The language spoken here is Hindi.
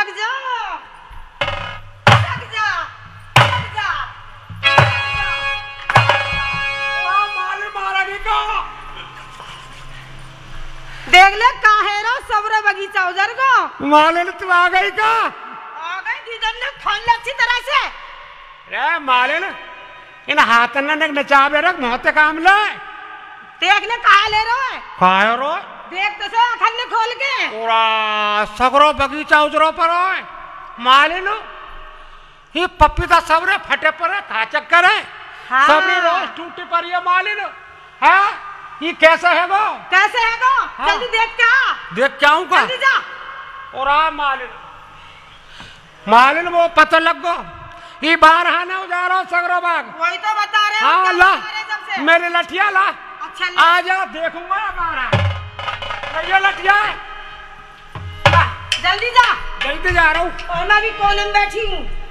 लग जा, लग जा, लग जा। मालिन मारेगी का? देख ले काहे रो सबरे बगीचा उधर को। मालिन तू आ गई का? आ गई दीदन ने खोल ले अच्छी तरह से। रे मालिन इन हाथन ने नचावे रख मोहते काम ले। देख ले कहा ले रहो है। काहे रो? देख तो से अखन ने खोल के। पूरा सगरो बगीचा उजरो पर होए। मालिन ये पपीता सबरे फटे पर है, का चक्कर है? हाँ। सबरी रोज टूटी पर ये मालिन है। ये कैसे है वो? कैसे है वो? हाँ। जल्दी देख क्या? देख क्या हूँ का? जल्दी जा। और मालिन मालिन वो पता लग गो ये बाहर आना उजारो सगरो बाग। वही तो बता रहे हाँ हो, ला क्या बता रहे जब से? मेरी लठिया ला। अच्छा ले। आ जा देखूंगा बाहर। ये लठिया है। जल्दी जा। जल्दी जा रहा हूँ। और मैं भी कोने में बैठी हूँ।